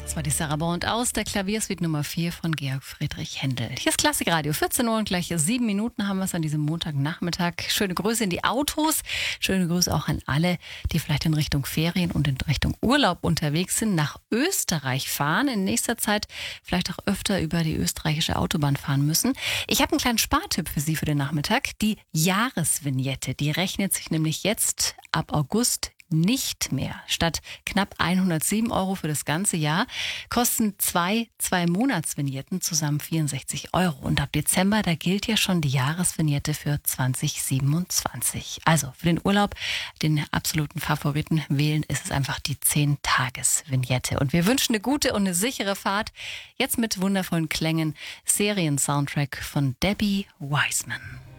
Das war die Sarah Bond aus der Klaviersuite Nummer 4 von Georg Friedrich Händel. Hier ist Klassikradio, 14 Uhr und gleich 7 Minuten haben wir es an diesem Montagnachmittag. Schöne Grüße in die Autos, schöne Grüße auch an alle, die vielleicht in Richtung Ferien und in Richtung Urlaub unterwegs sind, nach Österreich fahren, in nächster Zeit vielleicht auch öfter über die österreichische Autobahn fahren müssen. Ich habe einen kleinen Spartipp für Sie für den Nachmittag. Die Jahresvignette, die rechnet sich nämlich jetzt ab August nicht mehr. Statt knapp 107 € für das ganze Jahr kosten zwei Monatsvignetten zusammen 64 €. Und ab Dezember, da gilt ja schon die Jahresvignette für 2027. Also für den Urlaub, den absoluten Favoriten wählen, ist es einfach die 10-Tages-Vignette. Und wir wünschen eine gute und eine sichere Fahrt. Jetzt mit wundervollen Klängen. Serien-Soundtrack von Debbie Wiseman.